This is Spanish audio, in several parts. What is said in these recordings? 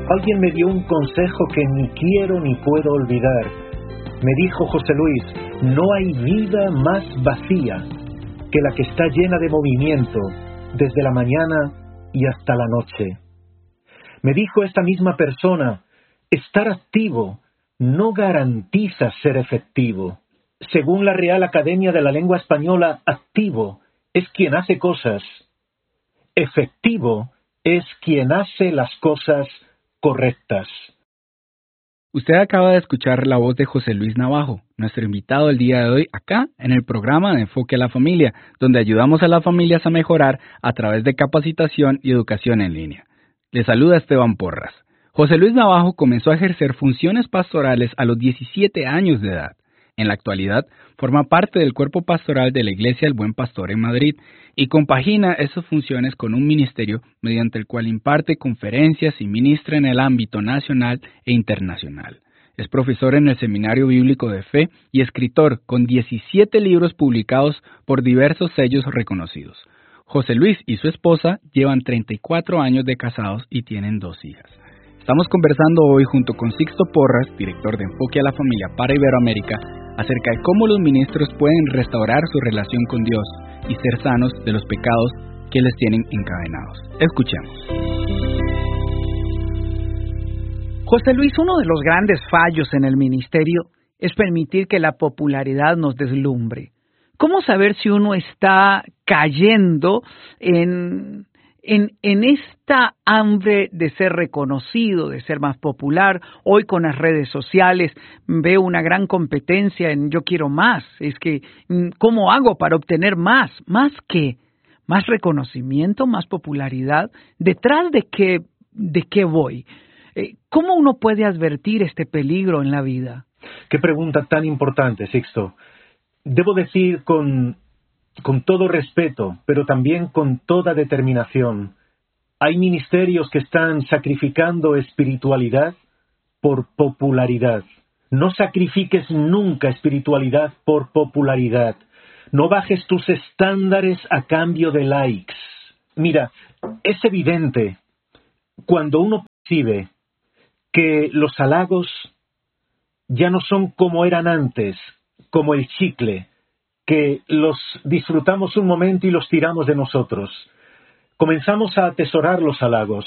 Alguien me dio un consejo que ni quiero ni puedo olvidar. Me dijo José Luis: no hay vida más vacía que la que está llena de movimiento desde la mañana y hasta la noche. Me dijo esta misma persona: estar activo no garantiza ser efectivo. Según la Real Academia de la Lengua Española, activo es quien hace cosas. Efectivo es quien hace las cosas correctas. Usted acaba de escuchar la voz de José Luis Navajo, nuestro invitado el día de hoy acá en el programa de Enfoque a la Familia, donde ayudamos a las familias a mejorar a través de capacitación y educación en línea. Le saluda Esteban Porras. José Luis Navajo comenzó a ejercer funciones pastorales a los 17 años de edad. En la actualidad, forma parte del cuerpo pastoral de la Iglesia El Buen Pastor en Madrid y compagina esas funciones con un ministerio mediante el cual imparte conferencias y ministra en el ámbito nacional e internacional. Es profesor en el Seminario Bíblico de Fe y escritor con 17 libros publicados por diversos sellos reconocidos. José Luis y su esposa llevan 34 años de casados y tienen 2 hijas. Estamos conversando hoy junto con Sixto Porras, director de Enfoque a la Familia para Iberoamérica, acerca de cómo los ministros pueden restaurar su relación con Dios y ser sanos de los pecados que les tienen encadenados. Escuchemos. José Luis, uno de los grandes fallos en el ministerio es permitir que la popularidad nos deslumbre. ¿Cómo saber si uno está cayendo en esta hambre de ser reconocido, de ser más popular? Hoy con las redes sociales veo una gran competencia en yo quiero más. Es que, ¿cómo hago para obtener más? ¿Más qué? ¿Más reconocimiento? ¿Más popularidad? ¿Detrás de qué voy? ¿Cómo uno puede advertir este peligro en la vida? Qué pregunta tan importante, Sixto. Debo decir con todo respeto, pero también con toda determinación, hay ministerios que están sacrificando espiritualidad por popularidad. No sacrifiques nunca espiritualidad por popularidad. No bajes tus estándares a cambio de likes. Mira, es evidente cuando uno percibe que los halagos ya no son como eran antes, como el chicle, que los disfrutamos un momento y los tiramos de nosotros. Comenzamos a atesorar los halagos.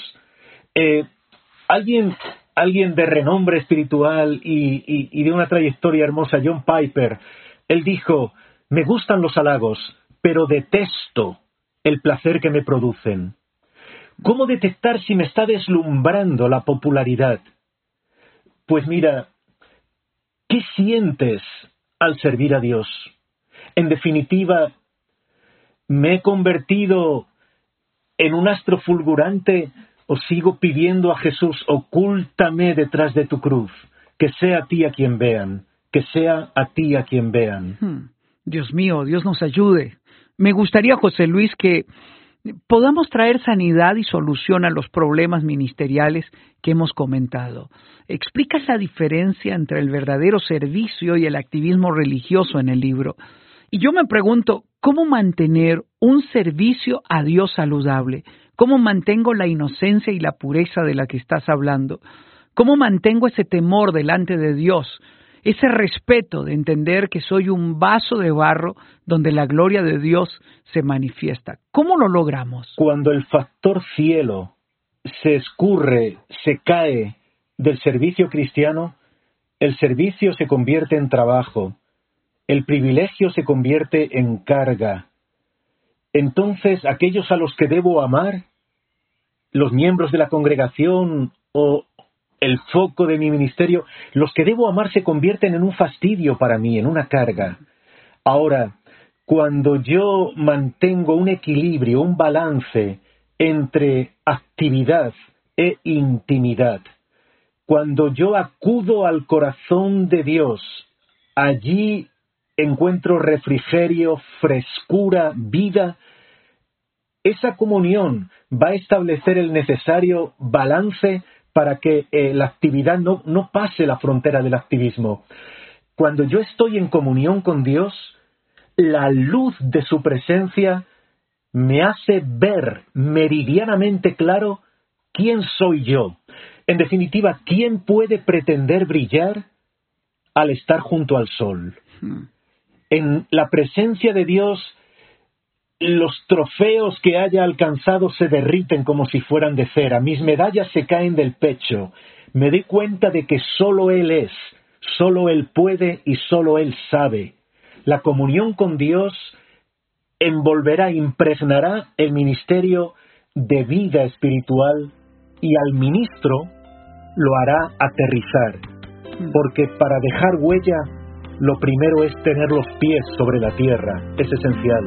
Alguien de renombre espiritual y de una trayectoria hermosa, John Piper, él dijo: me gustan los halagos, pero detesto el placer que me producen. ¿Cómo detectar si me está deslumbrando la popularidad? Pues mira, ¿qué sientes al servir a Dios? En definitiva, ¿me he convertido en un astro fulgurante o sigo pidiendo a Jesús: ocúltame detrás de tu cruz, que sea a ti a quien vean, que sea a ti a quien vean? Dios mío, Dios nos ayude. Me gustaría, José Luis, que podamos traer sanidad y solución a los problemas ministeriales que hemos comentado. ¿Explicas la diferencia entre el verdadero servicio y el activismo religioso en el libro? Y yo me pregunto, ¿cómo mantener un servicio a Dios saludable? ¿Cómo mantengo la inocencia y la pureza de la que estás hablando? ¿Cómo mantengo ese temor delante de Dios? Ese respeto de entender que soy un vaso de barro donde la gloria de Dios se manifiesta. ¿Cómo lo logramos? Cuando el factor cielo se escurre, se cae del servicio cristiano, el servicio se convierte en trabajo. El privilegio se convierte en carga. Entonces, aquellos a los que debo amar, los miembros de la congregación o el foco de mi ministerio, los que debo amar se convierten en un fastidio para mí, en una carga. Ahora, cuando yo mantengo un equilibrio, un balance entre actividad e intimidad, cuando yo acudo al corazón de Dios, allí encuentro refrigerio, frescura, vida. Esa comunión va a establecer el necesario balance para que la actividad no pase la frontera del activismo. Cuando yo estoy en comunión con Dios, la luz de su presencia me hace ver meridianamente claro quién soy yo. En definitiva, ¿quién puede pretender brillar al estar junto al sol? En la presencia de Dios, los trofeos que haya alcanzado se derriten como si fueran de cera. Mis medallas se caen del pecho. Me doy cuenta de que solo Él es, solo Él puede y solo Él sabe. La comunión con Dios envolverá, impregnará el ministerio de vida espiritual y al ministro lo hará aterrizar. Porque para dejar huella, lo primero es tener los pies sobre la tierra. Es esencial.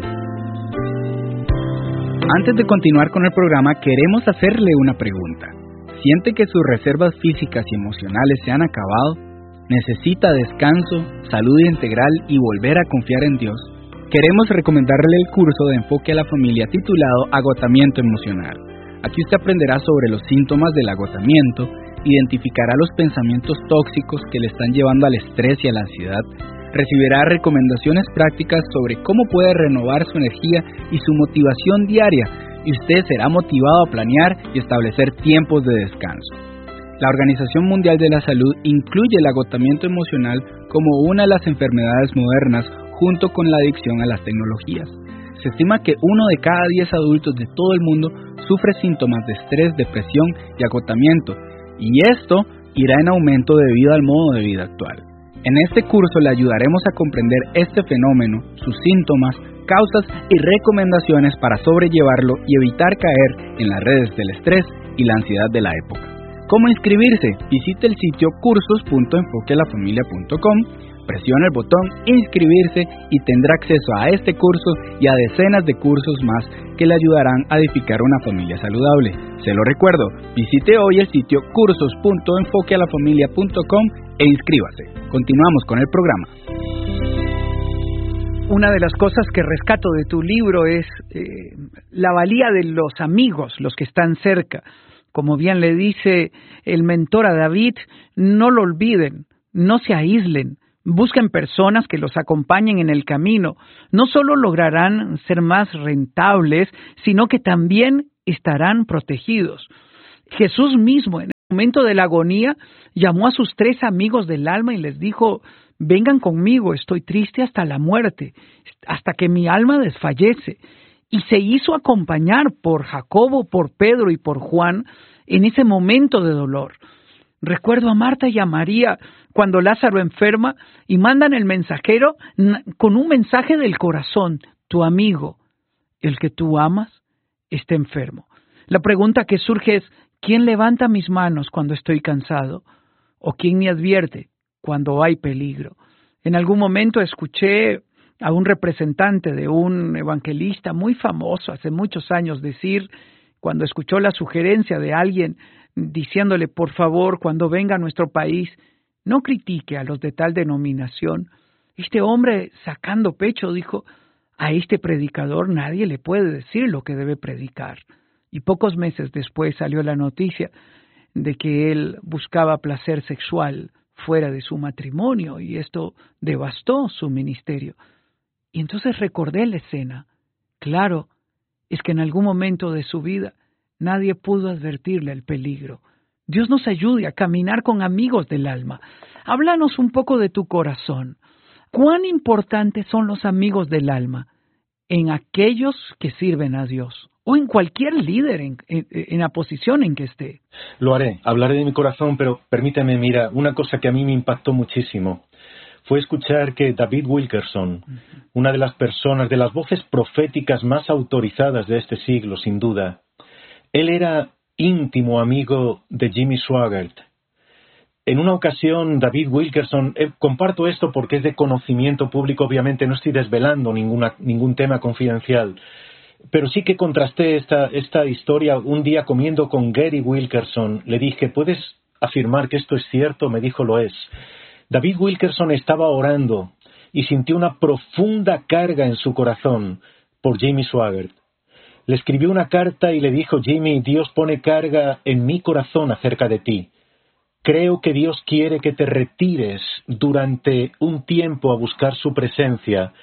Antes de continuar con el programa, queremos hacerle una pregunta. ¿Siente que sus reservas físicas y emocionales se han acabado? ¿Necesita descanso, salud integral y volver a confiar en Dios? Queremos recomendarle el curso de Enfoque a la Familia titulado Agotamiento Emocional. Aquí usted aprenderá sobre los síntomas del agotamiento, identificará los pensamientos tóxicos que le están llevando al estrés y a la ansiedad, recibirá recomendaciones prácticas sobre cómo puede renovar su energía y su motivación diaria, y usted será motivado a planear y establecer tiempos de descanso. La Organización Mundial de la Salud incluye el agotamiento emocional como una de las enfermedades modernas junto con la adicción a las tecnologías. Se estima que 1 de cada 10 adultos de todo el mundo sufre síntomas de estrés, depresión y agotamiento, y esto irá en aumento debido al modo de vida actual. En este curso le ayudaremos a comprender este fenómeno, sus síntomas, causas y recomendaciones para sobrellevarlo y evitar caer en las redes del estrés y la ansiedad de la época. ¿Cómo inscribirse? Visite el sitio cursos.enfoquealafamilia.com, presione el botón inscribirse y tendrá acceso a este curso y a decenas de cursos más que le ayudarán a edificar una familia saludable. Se lo recuerdo, visite hoy el sitio cursos.enfoquealafamilia.com e inscríbase. Continuamos con el programa. Una de las cosas que rescato de tu libro es la valía de los amigos, los que están cerca. Como bien le dice el mentor a David, no lo olviden, no se aíslen, busquen personas que los acompañen en el camino. No solo lograrán ser más rentables, sino que también estarán protegidos. Jesús mismo, en el momento de la agonía, llamó a sus 3 amigos del alma y les dijo: vengan conmigo, estoy triste hasta la muerte, hasta que mi alma desfallece. Y se hizo acompañar por Jacobo, por Pedro y por Juan en ese momento de dolor. Recuerdo a Marta y a María cuando Lázaro enferma y mandan el mensajero con un mensaje del corazón: tu amigo, el que tú amas, está enfermo. La pregunta que surge es: ¿quién levanta mis manos cuando estoy cansado? ¿O quién me advierte cuando hay peligro? En algún momento escuché a un representante de un evangelista muy famoso hace muchos años decir, cuando escuchó la sugerencia de alguien diciéndole: por favor, cuando venga a nuestro país, no critique a los de tal denominación. Este hombre, sacando pecho, dijo: a este predicador nadie le puede decir lo que debe predicar. Y pocos meses después salió la noticia de que él buscaba placer sexual fuera de su matrimonio y esto devastó su ministerio. Y entonces recordé la escena. Claro, es que en algún momento de su vida nadie pudo advertirle el peligro. Dios nos ayude a caminar con amigos del alma. Háblanos un poco de tu corazón. ¿Cuán importantes son los amigos del alma en aquellos que sirven a Dios o en cualquier líder en la posición en que esté? Lo haré, hablaré de mi corazón, pero permíteme, mira, una cosa que a mí me impactó muchísimo fue escuchar que David Wilkerson, una de las personas, de las voces proféticas más autorizadas de este siglo, sin duda, él era íntimo amigo de Jimmy Swaggart. En una ocasión, David Wilkerson, comparto esto porque es de conocimiento público, obviamente no estoy desvelando ningún tema confidencial, pero sí que contrasté esta historia un día comiendo con Gary Wilkerson. Le dije: ¿puedes afirmar que esto es cierto? Me dijo: lo es. David Wilkerson estaba orando y sintió una profunda carga en su corazón por Jimmy Swaggart. Le escribió una carta y le dijo: Jimmy, Dios pone carga en mi corazón acerca de ti. Creo que Dios quiere que te retires durante un tiempo a buscar su presencia.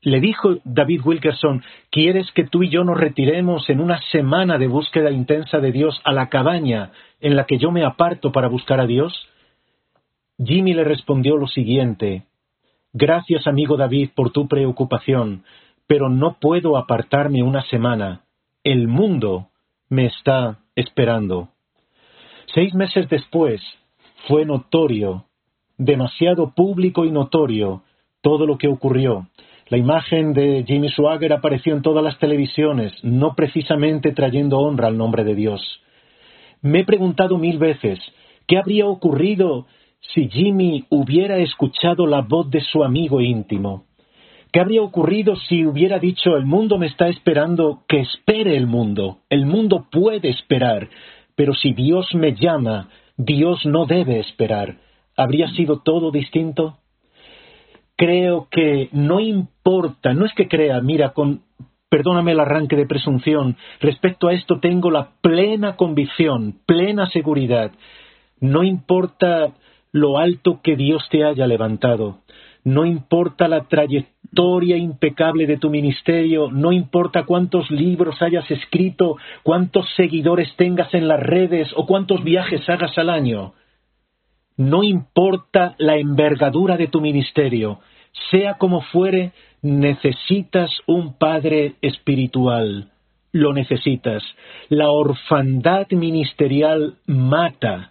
Le dijo David Wilkerson, ¿quieres que tú y yo nos retiremos en una semana de búsqueda intensa de Dios a la cabaña en la que yo me aparto para buscar a Dios? Jimmy le respondió lo siguiente: gracias, amigo David, por tu preocupación, pero no puedo apartarme una semana. El mundo me está esperando. 6 meses después, fue notorio, demasiado público y notorio, todo lo que ocurrió. La imagen de Jimmy Swaggart apareció en todas las televisiones, no precisamente trayendo honra al nombre de Dios. Me he preguntado 1000 veces, ¿qué habría ocurrido si Jimmy hubiera escuchado la voz de su amigo íntimo? ¿Qué habría ocurrido si hubiera dicho, el mundo me está esperando, que espere el mundo? El mundo puede esperar, pero si Dios me llama, Dios no debe esperar. ¿Habría sido todo distinto? Creo que no importa, no es que crea, mira, perdóname el arranque de presunción, respecto a esto tengo la plena convicción, plena seguridad. No importa lo alto que Dios te haya levantado, no importa la trayectoria impecable de tu ministerio, no importa cuántos libros hayas escrito, cuántos seguidores tengas en las redes o cuántos viajes hagas al año. No importa la envergadura de tu ministerio, sea como fuere, necesitas un padre espiritual. Lo necesitas. La orfandad ministerial mata.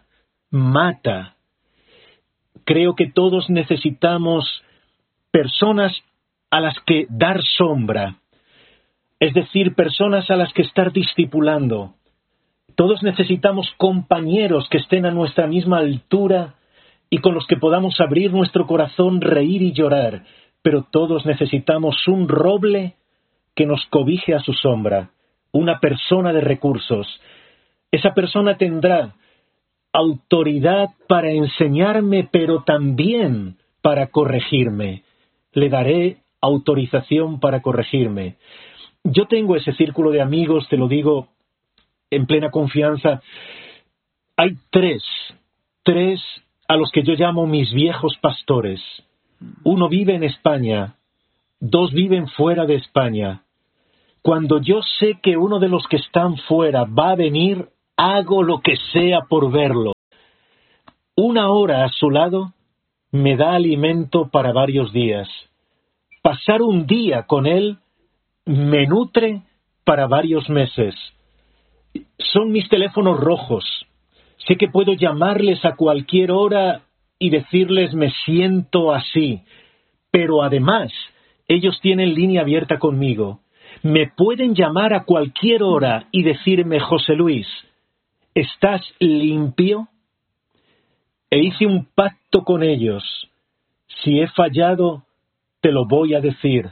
Creo que todos necesitamos personas a las que dar sombra, es decir, personas a las que estar discipulando. Todos necesitamos compañeros que estén a nuestra misma altura y con los que podamos abrir nuestro corazón, reír y llorar, pero todos necesitamos un roble que nos cobije a su sombra, una persona de recursos. Esa persona tendrá autoridad para enseñarme, pero también para corregirme. Le daré autorización para corregirme. Yo tengo ese círculo de amigos, te lo digo en plena confianza. Hay tres a los que yo llamo mis viejos pastores. Uno vive en España, 2 viven fuera de España. Cuando yo sé que uno de los que están fuera va a venir, hago lo que sea por verlo. 1 hora a su lado me da alimento para varios días. Pasar un día con él me nutre para varios meses. Son mis teléfonos rojos. Sé que puedo llamarles a cualquier hora y decirles me siento así, pero además ellos tienen línea abierta conmigo. Me pueden llamar a cualquier hora y decirme, José Luis, ¿estás limpio? E hice un pacto con ellos. Si he fallado, te lo voy a decir.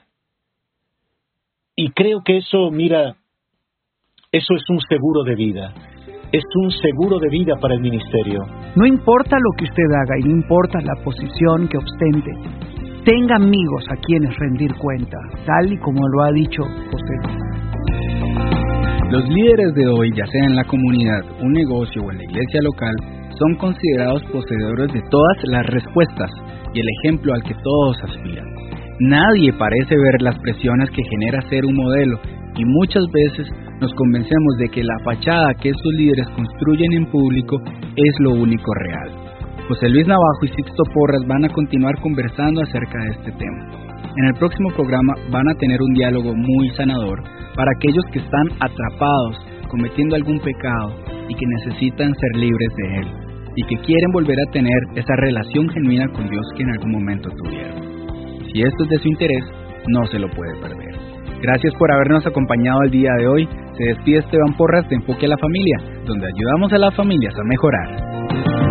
Y creo que eso, mira, eso es un seguro de vida. Es un seguro de vida para el ministerio. No importa lo que usted haga y no importa la posición que ostente, tenga amigos a quienes rendir cuenta, tal y como lo ha dicho José Luis. Los líderes de hoy, ya sea en la comunidad, un negocio o en la iglesia local, son considerados poseedores de todas las respuestas y el ejemplo al que todos aspiran. Nadie parece ver las presiones que genera ser un modelo y muchas veces nos convencemos de que la fachada que estos líderes construyen en público es lo único real. José Luis Navajo y Sixto Porras van a continuar conversando acerca de este tema. En el próximo programa van a tener un diálogo muy sanador para aquellos que están atrapados cometiendo algún pecado y que necesitan ser libres de él y que quieren volver a tener esa relación genuina con Dios que en algún momento tuvieron. Si esto es de su interés, no se lo puede perder. Gracias por habernos acompañado el día de hoy. Se despide Esteban Porras de Enfoque a la Familia, donde ayudamos a las familias a mejorar.